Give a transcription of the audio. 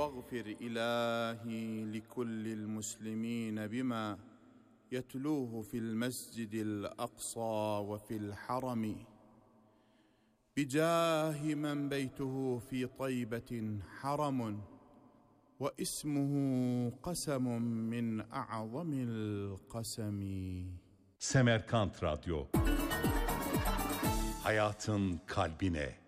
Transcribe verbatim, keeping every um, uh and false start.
واغفر إلهي لكل المسلمين بما يتلوه في المسجد الأقصى وفي الحرم، بجاه من بيته في طيبة حرم، واسمه قسم من أعظم القسم. Semerkant Radyo. Hayatın kalbine.